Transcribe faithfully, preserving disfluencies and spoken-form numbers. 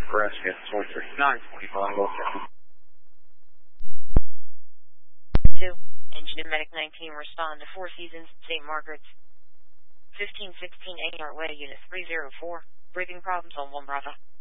Nebraska, twenty-three. nine forty-five, okay. two. Engine and Medic nineteen respond to Four Seasons, Saint Margaret's. fifteen sixteen A R Way, Unit three oh four. Breathing problems on one Bravo.